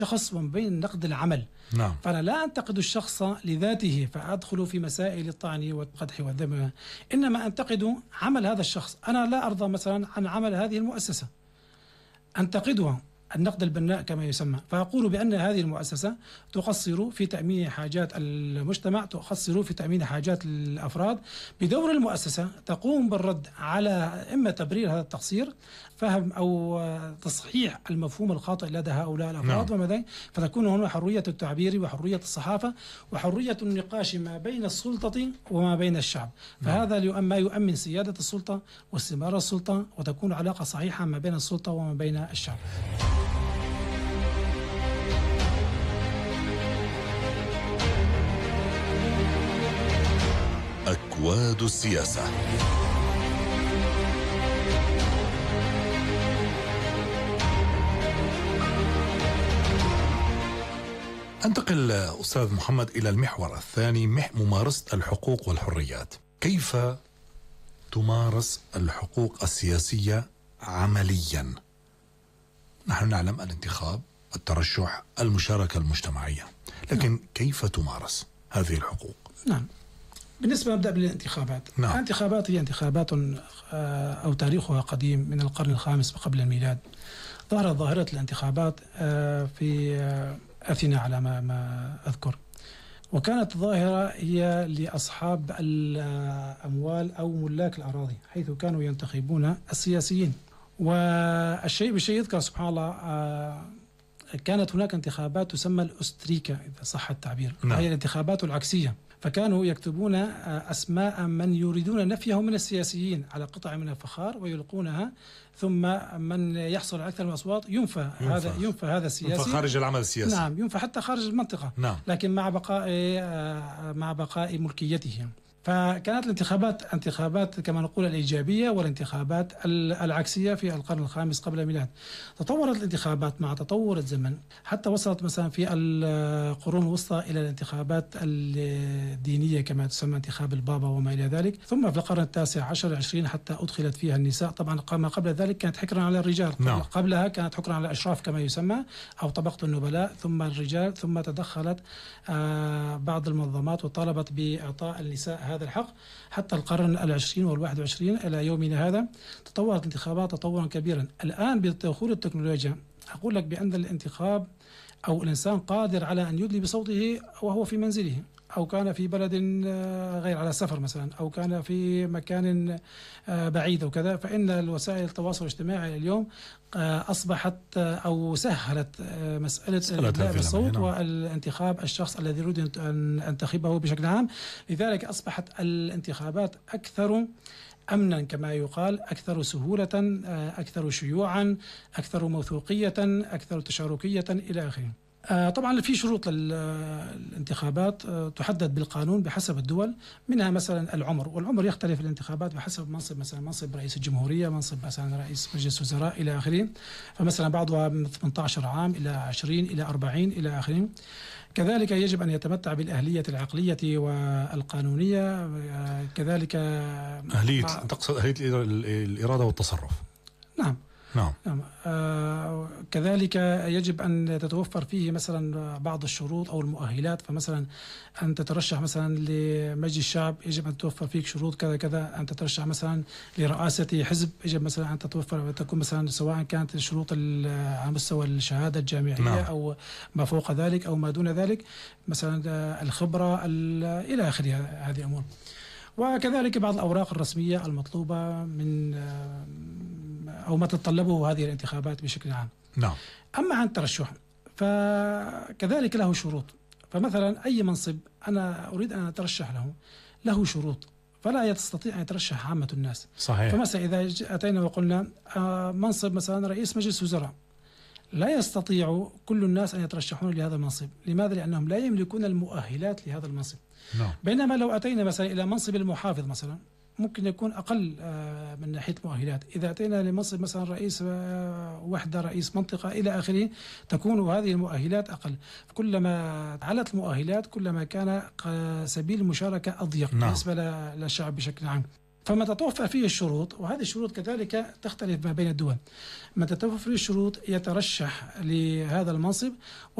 الشخص وما بين نقد العمل. نعم. فأنا لا أنتقد الشخص لذاته فأدخل في مسائل الطعن والقدح والذم، إنما أنتقد عمل هذا الشخص. أنا لا أرضى مثلا عن عمل هذه المؤسسة، أنتقدها النقد البناء كما يسمى، فأقول بأن هذه المؤسسة تقصر في تأمين حاجات المجتمع، تقصر في تأمين حاجات الأفراد. بدور المؤسسة تقوم بالرد على إما تبرير هذا التقصير، فهم أو تصحيح المفهوم الخاطئ لدى هؤلاء الأفراد وما ذلك، فتكون هنا حرية التعبير وحرية الصحافة وحرية النقاش ما بين السلطة وما بين الشعب. فهذا ما يؤمن سيادة السلطة واستمرار السلطة، وتكون علاقة صحيحة ما بين السلطة وما بين الشعب. أكواد السياسة. أنتقل أستاذ محمد إلى المحور الثاني، ممارسة الحقوق والحريات. كيف تمارس الحقوق السياسية عمليا؟ نحن نعلم الانتخاب، الترشح، المشاركة المجتمعية، لكن كيف تمارس هذه الحقوق؟ نعم، بالنسبة نبدأ بالانتخابات. نعم. الانتخابات هي انتخابات أو تاريخها قديم من القرن الخامس قبل الميلاد. ظهرت ظاهرة الانتخابات في أثينا على ما أذكر، وكانت ظاهرة هي لأصحاب الأموال أو ملاك الأراضي، حيث كانوا ينتخبون السياسيين. والشيء بالشيء يذكر سبحان الله، كانت هناك انتخابات تسمى الأستريكا إذا صح التعبير. نعم. هي الانتخابات العكسية، فكانوا يكتبون أسماء من يريدون نفيهم من السياسيين على قطع من الفخار ويلقونها، ثم من يحصل على أكثر الأصوات ينفى هذا السياسي، ينفى خارج العمل السياسي. نعم، ينفى حتى خارج المنطقة. نعم. لكن مع بقاء ملكيته. فكانت الانتخابات انتخابات كما نقول الإيجابية والانتخابات العكسية في القرن الخامس قبل الميلاد. تطورت الانتخابات مع تطور الزمن حتى وصلت مثلا في القرون الوسطى إلى الانتخابات الدينية كما تسمى انتخاب البابا وما إلى ذلك، ثم في القرن التاسع عشر 20 حتى أدخلت فيها النساء. طبعا ما قبل ذلك كانت حكرا على الرجال. نعم. قبلها كانت حكرا على الأشراف كما يسمى أو طبقة النبلاء، ثم الرجال، ثم تدخلت بعض المنظمات وطالبت بإعطاء النساء هذا الحق حتى القرن العشرين والواحد وعشرين إلى يومنا هذا. تطورت الانتخابات تطورا كبيرا. الآن بدخول التكنولوجيا أقول لك بأن الانتخاب أو الإنسان قادر على أن يدلي بصوته وهو في منزله، أو كان في بلد غير على سفر مثلا، أو كان في مكان بعيد وكذا. فإن الوسائل التواصل الاجتماعي اليوم أصبحت أو سهلت مسألة الإدلاء بالصوت والانتخاب الشخص الذي يريد أن أنتخبه بشكل عام. لذلك أصبحت الانتخابات أكثر أمنا كما يقال، أكثر سهولة، أكثر شيوعا، أكثر موثوقية، أكثر تشاركية إلى آخره. طبعا في شروط للانتخابات تحدد بالقانون بحسب الدول، منها مثلا العمر، والعمر يختلف في الانتخابات بحسب منصب، مثلا منصب رئيس الجمهورية، منصب مثلا رئيس مجلس وزراء إلى آخره. فمثلا بعضها من 18 عام إلى 20 إلى 40 إلى آخره. كذلك يجب أن يتمتع بالأهلية العقلية والقانونية. كذلك أهلية تقصد أهلية الإرادة والتصرف. نعم. نعم. كذلك يجب أن تتوفر فيه مثلا بعض الشروط أو المؤهلات. فمثلا أن تترشح مثلا لمجلس الشعب يجب أن توفر فيك شروط كذا كذا. أن تترشح مثلا لرئاسة حزب يجب مثلا أن تكون مثلا سواء كانت الشروط على مستوى الشهادة الجامعية. نعم. أو ما فوق ذلك أو ما دون ذلك، مثلا الخبرة إلى آخره هذه الأمور. وكذلك بعض الأوراق الرسمية المطلوبة من أو ما تتطلبه هذه الانتخابات بشكل عام. نعم. أما عن الترشح فكذلك له شروط. فمثلا أي منصب أنا أريد أن أترشح له شروط، فلا يستطيع أن يترشح عامة الناس. صحيح. فمثلا إذا أتينا وقلنا منصب مثلا رئيس مجلس وزراء، لا يستطيع كل الناس أن يترشحون لهذا المنصب. لماذا؟ لأنهم لا يملكون المؤهلات لهذا المنصب. نعم. بينما لو أتينا مثلا إلى منصب المحافظ مثلا ممكن يكون أقل من ناحية المؤهلات. إذا أتينا لمنصب مثلا رئيس وحدة، رئيس منطقة إلى آخره، تكون هذه المؤهلات أقل. كلما علت المؤهلات كلما كان سبيل المشاركة أضيق. نعم. بالنسبة للشعب بشكل عام. فمتى توفر فيه الشروط، وهذه الشروط كذلك تختلف ما بين الدول، متى توفر فيه الشروط يترشح لهذا المنصب